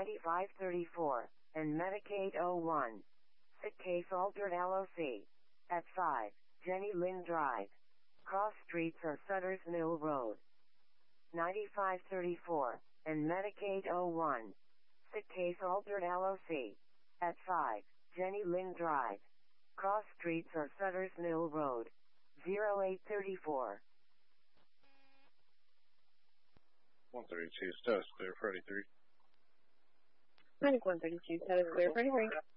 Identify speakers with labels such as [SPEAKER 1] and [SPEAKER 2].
[SPEAKER 1] 9534, and Medicaid 01. Sick case altered LOC. At 5, Jenny Lynn Drive. Cross streets or Sutter's Mill Road. 9534, and Medicaid 01. Sick case altered LOC. At 5, Jenny Lynn Drive. Cross streets or Sutter's Mill Road. 0834.
[SPEAKER 2] 132, status clear for 83.
[SPEAKER 3] Medic 132, status clear for 83.